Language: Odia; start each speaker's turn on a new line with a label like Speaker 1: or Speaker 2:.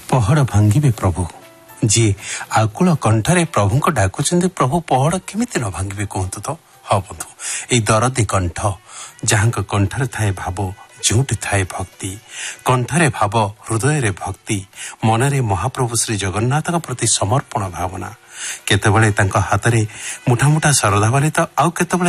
Speaker 1: ପହଡ଼ ଭାଙ୍ଗିବେ ପ୍ରଭୁ। ଯିଏ ଆକୁଳ କଣ୍ଠରେ ପ୍ରଭୁଙ୍କୁ ଡାକୁଛନ୍ତି, ପ୍ରଭୁ ପହଡ଼ କେମିତି ନ ଭାଙ୍ଗିବେ କୁହନ୍ତୁ ତ? ହଁ ବନ୍ଧୁ, ଏଇ ଦରଦୀ କଣ୍ଠ, ଯାହାଙ୍କ କଣ୍ଠରେ ଥାଏ ଭାବ, ଯେଉଁଠି ଥାଏ ଭକ୍ତି, କଣ୍ଠରେ ଭାବ, ହୃଦୟରେ ଭକ୍ତି, ମନରେ ମହାପ୍ରଭୁ ଶ୍ରୀ ଜଗନ୍ନାଥଙ୍କ ପ୍ରତି ସମର୍ପଣ ଭାବନା। କେତେବେଳେ ତାଙ୍କ ହାତରେ ମୁଠା ମୁଠା ଶରଧାବାଲି ତ ଆଉ କେତେବେଳେ